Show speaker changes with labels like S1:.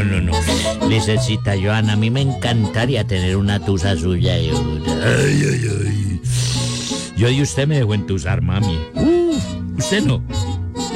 S1: no. Licencita Joana, a mí me encantaría tener una tusa suya. Ay. Yo y usted me dejó entusar, mami. Usted no.